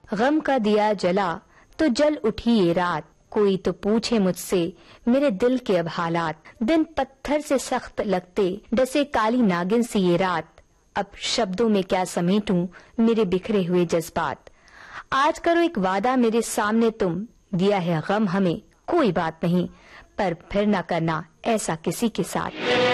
गम का दिया जला तो जल उठी ये रात, कोई तो पूछे मुझसे मेरे दिल के अब हालात। दिन पत्थर से सख्त लगते डसे काली नागिन सी ये रात, अब शब्दों में क्या समेटूं मेरे बिखरे हुए जज्बात। आज करो एक वादा मेरे सामने तुम, दिया है गम हमें कोई बात नहीं, पर फिर न करना ऐसा किसी के साथ।